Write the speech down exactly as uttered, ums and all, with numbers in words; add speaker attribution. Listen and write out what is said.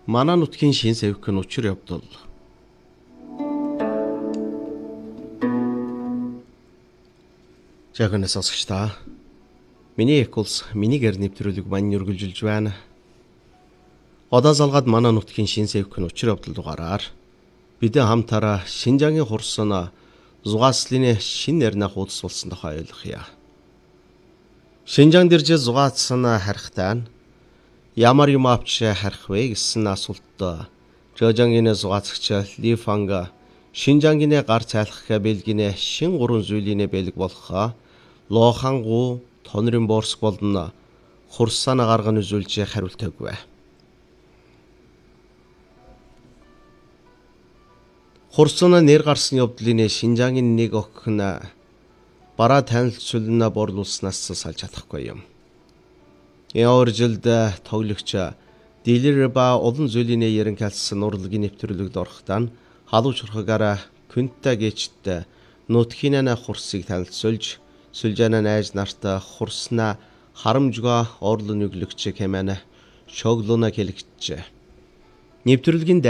Speaker 1: Манай нутгийн шин сэвхэн учир явдал. Жагнаас сонсогч та. Миний эколс миний гэр нэвтрүүлэг мань үргэлжилж байна. Одоо залгаад манай нутгийн шин сэвхэн учир явдал дугаараар бид хамтаараа Шинжаангийн хурсан зугааслын шин нэрнэ хуудас болсон тухай ойлгоё. Шинжаан дэрж зугаацсан харихтай нь ямар юм авч харих вэ гэсэн асуултад Жожангийн зугаацагч Ли Фанга Шинжаангийн гар цайлах бэлгийн шин гурван зүйлийн бэлэг болох лохангу тонрын борск болон хурсаана гарган үзүүлж хариулт өгвэ. Хурсаана нэр гарсан явдлын Шинжаангийн нэг охин бараа танилцуулна борлуулснаас салж чадахгүй юм. Яор жилд тоглогч Дилэр ба олон зүйлийн ерөнхийлсэн урлагийн нэвтрүүлэгт орохдоо халууч хурхагаараа Күнтэ гэжт нутгийн хурсыг танилцуулж сүлжээнэ найз нарт хурснаа харамжгаа орлон нүглэгч хэмээн шоглоно хэлэгч. Нэвтрүүлгийн